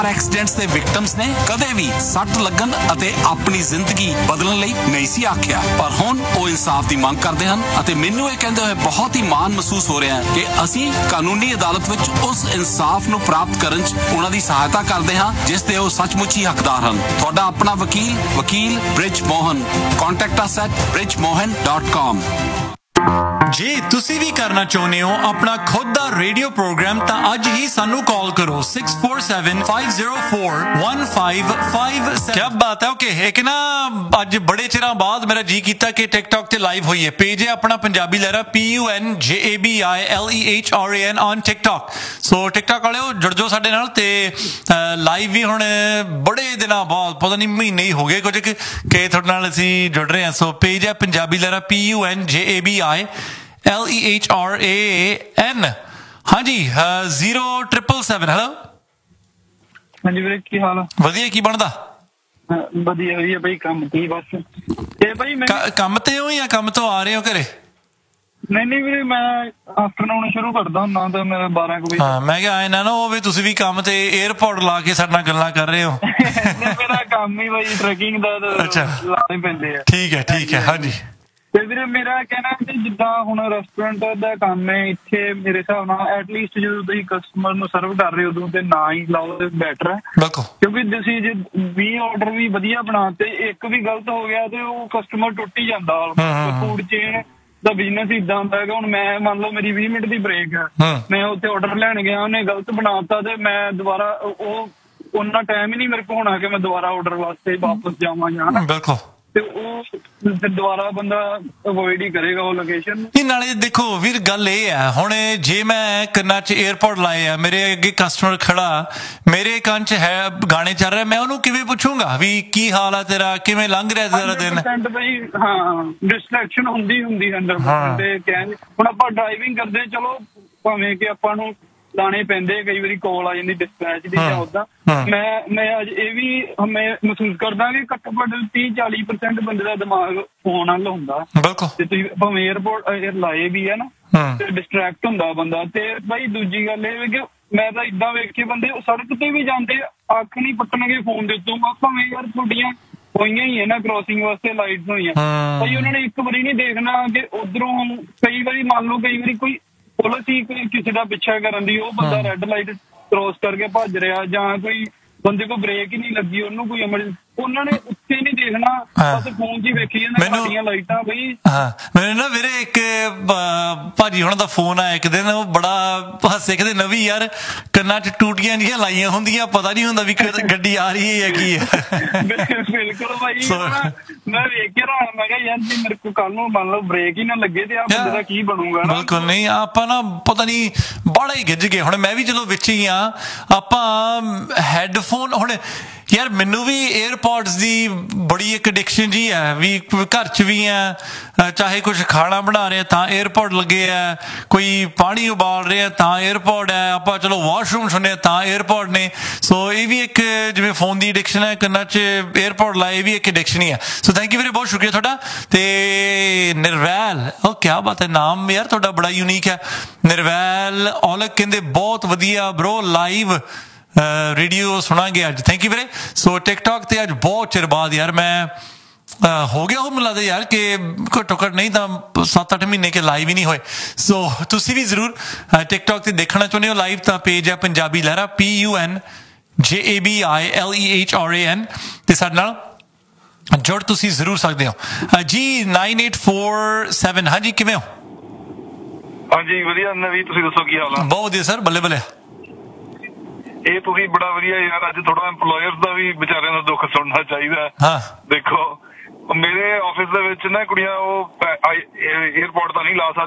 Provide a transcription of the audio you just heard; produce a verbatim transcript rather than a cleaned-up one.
Accidents ਦੇ victims ਨੇ ਕਦੇ ਵੀ ਸੱਟ ਲੱਗਣ ਅਤੇ ਆਪਣੀ ਜ਼ਿੰਦਗੀ ਬਦਲਣ ਲਈ ਨਹੀਂ ਸੀ ਆਖਿਆ, ਪਰ ਹੁਣ ਉਹ ਇਨਸਾਫ ਦੀ ਮੰਗ ਕਰਦੇ ਹਨ ਅਤੇ ਮੈਨੂੰ ਇਹ ਕਹਿੰਦੇ ਹੋਏ ਬਹੁਤ ਹੀ ਮਾਣ ਮਹਿਸੂਸ ਹੋ ਰਿਹਾ ਹੈ ਕਿ ਅਸੀਂ ਕਾਨੂੰਨੀ ਅਦਾਲਤ ਵਿੱਚ ਉਸ ਇਨਸਾਫ ਨੂੰ ਪ੍ਰਾਪਤ ਕਰਨ 'ਚ ਉਹਨਾਂ ਦੀ ਸਹਾਇਤਾ ਕਰਦੇ ਹਾਂ ਜਿਸ ਦੇ ਉਹ ਸੱਚਮੁੱਚ ਹੀ ਹੱਕਦਾਰ ਹਨ। ਤੁਹਾਡਾ ਆਪਣਾ ਵਕੀਲ ਵਕੀਲ bridge Mohan. Contact us at bridge mohan dot com। ਜੇ ਤੁਸੀਂ ਵੀ ਕਰਨਾ ਚਾਹੁੰਦੇ ਹੋ ਆਪਣਾ ਖੁਦ ਦਾ ਰੇਡੀਓ ਪ੍ਰੋਗਰਾਮ ਤਾਂ ਅੱਜ ਹੀ ਸਾਨੂੰ ਕਾਲ ਕਰੋ six four seven five zero four one five five seven। ਕੀ ਬਾਤ ਹੈ। ਓਕੇ, ਇੱਕ ਨਾ ਅੱਜ ਬੜੇ ਚਿਰਾਂ ਬਾਅਦ ਮੇਰਾ ਜੀ ਕੀਤਾ ਕਿ ਟਿਕਟੌਕ ਤੇ ਲਾਈਵ ਹੋਈਏ। ਪੇਜ ਹੈ ਆਪਣਾ ਪੰਜਾਬੀ ਲਹਿਰਾ P U N J A B I L E H R A N on TikTok. So TikTok ਵਾਲਿਓ ਜੁੜ ਜਾਓ ਸਾਡੇ ਨਾਲ ਤੇ ਲਾਈਵ ਵੀ ਹੁਣ ਬੜੇ ਦਿਨਾਂ ਬਾਅਦ ਪਤਾ ਨਹੀਂ ਮਹੀਨੇ ਹੀ ਹੋ ਗਏ ਕੁਝ ਕਿ ਤੁਹਾਡੇ ਨਾਲ ਅਸੀਂ ਜੁੜ ਰਹੇ ਹਾਂ। ਸੋ ਪੇਜ ਹੈ ਪੰਜਾਬੀ ਲਹਿਰਾ P U N J A B I L E H R A N। ਹਾਂਜੀ, ਜ਼ੀਰੋ ਟ੍ਰਿਪਲ ਸੈਵਨ। ਹੈਲੋ, ਹਾਂਜੀ ਵੀਰੇ, ਕੀ ਹਾਲ ਆ? ਵਧੀਆ, ਕੀ ਬਣਦਾ? ਵਧੀਆ ਵਧੀਆ ਬਈ, ਕੰਮ ਤੇ ਬਸ। ਤੇ ਬਈ ਮੈਂ ਕੰਮ ਤੇ ਹੋ ਜਾਂ ਕੰਮ ਤੋਂ ਆ ਰਹੇ ਹੋ ਘਰੇ? ਨਹੀਂ ਨਹੀਂ ਵੀਰੇ, ਮੈਂ ਆਫਟਰਨੂਨ ਸ਼ੁਰੂ ਕਰਦਾ ਹੁੰਦਾ ਤਾਂ ਮੇਰਾ ਬਾਰਾਂ ਕੁ ਵਜੇ। ਹਾਂ, ਮੈਂ ਕਿਹਾ ਆਏ ਨਾ ਨਾ ਹੋਵੇ ਤੁਸੀਂ ਵੀ ਕੰਮ ਤੇ ਏਅਰਪੋਰਟ ਲਾ ਕੇ ਸਾਡੇ ਨਾਲ ਗੱਲਾਂ ਕਰ ਰਹੇ ਹੋ। ਮੇਰਾ ਕੰਮ ਹੀ ਬਈ ਟਰੈਕਿੰਗ ਦਾ, ਅੱਛਾ, ਲਾਣੇ ਪੈਂਦੇ ਆ। ਠੀਕ ਹੈ ਠੀਕ ਹੈ। ਹਾਂਜੀ, ਤੇ ਵੀਰੇ ਮੇਰਾ ਕਹਿਣਾ ਕਿ ਜਿੱਦਾਂ ਹੁਣ ਰੈਸਟੋਰੈਂਟ ਦਾ ਕੰਮ ਹੈ ਇੱਥੇ, ਮੇਰੇ ਹਿਸਾਬ ਨਾਲ ਐਟਲੀਸਟ ਜਦੋਂ ਤੁਸੀਂ ਕਸਟਮਰ ਨੂੰ ਸਰਵ ਕਰ ਰਹੇ ਹੋ ਉਦੋਂ ਤੇ ਨਾ ਹੀ ਲਾਓ ਤੇ ਬੈਟਰ ਹੈ। ਬਿਲਕੁਲ, ਕਿਉਂਕਿ ਤੁਸੀਂ ਜੇ ਵੀਹ ਆਰਡਰ ਵੀ ਵਧੀਆ ਬਣਾ ਤੇ ਇੱਕ ਵੀ ਗਲਤ ਹੋ ਗਿਆ ਤੇ ਉਹ ਕਸਟਮਰ ਟੁੱਟ ਹੀ ਜਾਂਦਾ। ਫੂਡ ਚੇਨ ਦਾ ਬਿਜ਼ਨਸ ਇਦਾਂ ਹੁੰਦਾ ਹੈਗਾ। ਹੁਣ ਮੈਂ ਮੰਨ ਲਓ ਮੇਰੀ ਵੀਹ ਮਿੰਟ ਦੀ ਬ੍ਰੇਕ ਹੈ, ਮੈਂ ਉੱਥੇ ਆਰਡਰ ਲੈਣ ਗਿਆ, ਉਹਨੇ ਗਲਤ ਬਣਾਤਾ ਤੇ ਮੈਂ ਦੁਬਾਰਾ ਉਹ ਉਹਨਾਂ ਟਾਈਮ ਹੀ ਨਹੀਂ ਮੇਰੇ ਕੋਲ ਹੋਣਾ ਕਿ ਮੈਂ ਦੁਬਾਰਾ ਆਰਡਰ ਵਾਸਤੇ ਵਾਪਸ ਜਾਵਾਂ ਜਾਂ ਬਿਲਕੁਲ, ਤੇ ਉਹ ਦੁਬਾਰਾ ਬੰਦਾ ਅਵੋਇਡ ਹੀ ਕਰੇਗਾ ਉਹ ਲੋਕੇਸ਼ਨ। ਨਹੀਂ, ਨਾਲੇ ਦੇਖੋ ਵੀਰ, ਗੱਲ ਇਹ ਹੈ ਹੁਣ ਜੇ ਮੈਂ ਕੰਨਾਂ 'ਚ ਏਅਰਪੋਰਟ ਲਾਏ ਆ, ਮੇਰੇ ਅੱਗੇ ਕਸਟਮਰ ਖੜਾ, ਮੇਰੇ ਕੰਨ 'ਚ ਹੈ ਗਾਣੇ ਚੱਲ ਰਹੇ, ਮੈਂ ਉਹਨੂੰ ਕਿਵੇਂ ਪੁੱਛੂੰਗਾ ਵੀ ਕੀ ਹਾਲ ਆ ਤੇਰਾ, ਕਿਵੇਂ ਲੰਘ ਰਿਹਾ ਤੇਰਾ ਦਿਨ? ਬਈ ਹਾਂ, ਡਿਸਟਰੈਕਸ਼ਨ ਹੁੰਦੀ ਹੁੰਦੀ ਹੰਡਰਡ ਪਰਸੈਂਟ। ਤੇ ਕਹਿੰਦੇ ਹੁਣ ਆਪਾਂ ਡਰਾਈਵਿੰਗ ਕਰਦੇ, ਚਲੋ ਭਾਵੇਂ ਕਿ ਆਪਾਂ ਨੂੰ ਲਾਣੇ ਪੈਂਦੇ, ਕਈ ਵਾਰੀ ਕਾਲ ਆ ਜਾਂਦੀ ਡਿਸਪੈਚ ਦੀ ਜਾਂ ਉਦਾਂ। ਮੈਂ ਮੈਂ ਅੱਜ ਇਹ ਵੀ ਮੈਂ ਮਹਿਸੂਸ ਕਰਦਾ ਕਿ ਘੱਟੋ ਘੱਟ ਤੀਹ ਚਾਲੀ ਪਰਸੈਂਟ ਬੰਦੇ ਦਾ ਦਿਮਾਗ ਫੋਨ ਨਾਲ ਹੁੰਦਾ। ਬਿਲਕੁਲ, ਤੇ ਤੁਸੀਂ ਭਾਵੇਂ ਏਅਰਪੋਰਟ ਲਾਏ ਵੀ ਹੈ ਨਾ, ਤੇ ਡਿਸਟਰੈਕਟ ਹੁੰਦਾ ਬੰਦਾ। ਤੇ ਬਾਈ ਦੂਜੀ ਗੱਲ ਇਹ ਕਿ ਮੈਂ ਤਾਂ ਏਦਾਂ ਵੇਖੇ ਬੰਦੇ ਸੜਕ ਤੇ ਵੀ ਜਾਂਦੇ, ਅੱਖ ਨਹੀਂ ਪੱਟਣਗੇ ਫੋਨ ਦੇ ਉੱਤੋਂ। ਭਾਵੇਂ ਯਾਰ ਤੁਹਾਡੀਆਂ ਹੋਈਆਂ ਹੀ ਹੈ ਨਾ ਕ੍ਰੋਸਿੰਗ ਵਾਸਤੇ ਲਾਈਟਸ ਹੋਈਆਂ, ਭਾਈ ਉਹਨਾਂ ਨੇ ਇੱਕ ਵਾਰੀ ਨਹੀਂ ਦੇਖਣਾ ਕਿ ਉਧਰੋਂ ਕਈ ਵਾਰੀ ਮੰਨ ਲਓ ਕਈ ਵਾਰੀ ਕੋਈ ਪੁਲਿਸ ਹੀ ਕਿਸੇ ਦਾ ਪਿੱਛਾ ਕਰਨ ਦੀ, ਉਹ ਬੰਦਾ ਰੈੱਡ ਲਾਈਟ ਕ੍ਰੋਸ ਕਰਕੇ ਭੱਜ ਰਿਹਾ ਜਾਂ ਕੋਈ ਬੰਦੇ ਕੋਲ ਬ੍ਰੇਕ ਹੀ ਨਹੀਂ ਲੱਗੀ, ਉਹਨੂੰ ਕੋਈ ਐਮਰਜੈਂਸੀ, ਉਹਨਾਂ ਨੇ ਉੱਥੇ ਨਹੀਂ ਦੇਖਣਾ, ਬਸ ਫੋਨ 'ਚ ਹੀ ਵੇਖੀ ਜਾਂਦੇ ਸਾਡੀਆਂ ਲਾਈਟਾਂ ਬਈ। ਹਾਂ, ਮੈਨੂੰ ਨਾ ਵੀਰੇ ਇੱਕ ਭਾਜੀ ਹੁਣਾਂ ਦਾ ਫੋਨ ਆਇਆ ਇੱਕ ਦਿਨ, ਉਹ ਬੜਾ ਹਾਸੇ ਕਹਿੰਦੇ ਨਵੀਂ ਯਾਰ ਕੰਨਾਂ 'ਚ ਟੂਟੀਆਂ ਜਿਹੀਆਂ ਲਾਈਆਂ ਹੁੰਦੀਆਂ, ਪਤਾ ਨਹੀਂ ਹੁੰਦਾ ਵੀ ਗੱਡੀ ਆ ਰਹੀ ਹੈ ਜਾਂ ਕੀ ਹੈ। ਬਿਲਕੁਲ ਭਾਈ, ਮੈਂ ਵੇਖ ਕੇ ਰਹਾ, ਮੈਂ ਕਿਹਾ ਯਾਰ ਜੇ ਮੇਰੇ ਕੋਲ ਕੱਲ ਨੂੰ ਮੰਨ ਲਓ ਬ੍ਰੇਕ ਹੀ ਨਾ ਲੱਗੇ ਤੇ ਆ ਬੰਦੇ ਦਾ ਕੀ ਬਣੂਗਾ। ਬਿਲਕੁਲ ਨਹੀਂ, ਆਪਾਂ ਨਾ ਪਤਾ ਨਹੀਂ ਬਾਹਲਾ ਹੀ ਗਿੱਝ ਗਏ। ਹੁਣ ਮੈਂ ਵੀ ਚਲੋ ਵਿੱਚ ਹੀ ਆ, ਆਪਾਂ ਹੈਡਫੋਨ ਹੁਣ ਯਾਰ ਮੈਨੂੰ ਵੀ ਏਅਰਪੋਰਟਸ ਦੀ ਬੜੀ ਇੱਕ ਐਡਿਕਸ਼ਨ ਜੀ ਹੈ ਵੀ ਘਰ 'ਚ ਵੀ ਆ, ਚਾਹੇ ਕੁਛ ਖਾਣਾ ਬਣਾ ਰਹੇ ਤਾਂ ਏਅਰਪੋਰਟ ਲੱਗੇ ਆ, ਕੋਈ ਪਾਣੀ ਉਬਾਲ ਰਹੇ ਤਾਂ ਏਅਰਪੋਰਟ ਹੈ, ਆਪਾਂ ਚਲੋ ਵਾਸ਼ਰੂਮ ਸੁਣਿਆ ਤਾਂ ਏਅਰਪੋਰਟ ਨੇ। ਸੋ ਇਹ ਵੀ ਇੱਕ ਜਿਵੇਂ ਫੋਨ ਦੀ ਐਡਿਕਸ਼ਨ ਹੈ, ਕੰਨਾਂ 'ਚ ਏਅਰਪੋਰਟ ਲਾਏ, ਇਹ ਵੀ ਇੱਕ ਐਡਿਕਸ਼ਨ ਹੀ ਹੈ। ਸੋ ਥੈਂਕ ਯੂ ਵੀਰੇ, ਬਹੁਤ ਸ਼ੁਕਰੀਆ ਤੁਹਾਡਾ। ਤੇ ਨਿਰਵੈਲ, ਉਹ ਕਿਆ ਬਾਤ ਹੈ, ਨਾਮ ਯਾਰ ਤੁਹਾਡਾ ਬੜਾ ਯੂਨੀਕ ਹੈ, ਨਿਰਵੈਲ ਔਲਖ, ਕਹਿੰਦੇ ਬਹੁਤ ਵਧੀਆ ਬਰੋ, ਲਾਈਵ ਰੇਡੀਓ ਸੁਣਾਂਗੇ ਅੱਜ। ਥੈਂਕ ਯੂ ਵੀਰੇ। ਸੋ ਟਿਕਟੌਕ ਤੇ ਅੱਜ ਬਹੁਤ ਚਿਰ ਬਾਅਦ ਯਾਰ ਮੈਂ ਹੋ ਗਿਆ ਉਹ ਮੈਨੂੰ ਲੱਗਦਾ ਯਾਰ ਕਿ ਘੱਟੋ ਘੱਟ ਨਹੀਂ ਤਾਂ ਸੱਤ ਅੱਠ ਮਹੀਨੇ ਕੇ ਲਾਈਵ ਹੀ ਨਹੀਂ ਹੋਏ। ਸੋ ਤੁਸੀਂ ਵੀ ਜ਼ਰੂਰ ਟਿਕਟੌਕ ਤੇ ਦੇਖਣਾ ਚਾਹੁੰਦੇ ਹੋ ਲਾਈਵ ਤਾਂ ਪੇਜ ਹੈ ਪੰਜਾਬੀ ਲਹਿਰਾ P U N J A B I L E H R A N ਤੇ ਸਾਡੇ ਨਾਲ ਜੁੜ ਤੁਸੀਂ ਜ਼ਰੂਰ ਸਕਦੇ ਹੋ ਜੀ। nine eight four seven, ਹਾਂਜੀ ਕਿਵੇਂ ਹੋ? ਹਾਂਜੀ ਵਧੀਆ ਨਵੀਂ, ਤੁਸੀਂ ਦੱਸੋ ਕੀ ਹਾਲ ਆ? ਬਹੁਤ ਵਧੀਆ ਸਰ, ਬੱਲੇ ਬੱਲੇ। ਇਹ ਤੁਸੀਂ ਬੜਾ ਵਧੀਆ ਯਾਰ, ਅੱਜ ਥੋੜਾ ਐਮਪਲੋਇਰਸ ਦਾ ਵੀ ਵਿਚਾਰਿਆਂ ਦਾ ਦੁੱਖ ਸੁਣਨਾ ਚਾਹੀਦਾ। ਹਾਂ ਦੇਖੋ ਮੇਰੇ ਆਫਿਸ ਦੇ ਵਿੱਚ ਨਾ ਕੁੜੀਆਂ ਉਹ ਏਅਰਪੋਰਟ ਤਾਂ ਨਹੀਂ ਲਾ ਸਕਦੀਆਂ